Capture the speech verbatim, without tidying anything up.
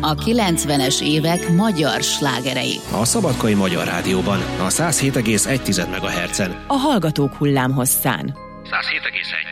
A kilencvenes évek magyar slágerei. A Szabadkai Magyar Rádióban, a száz hét egész egy megahertzen. A Hallgatók hullámhosszán. száz hét egész egy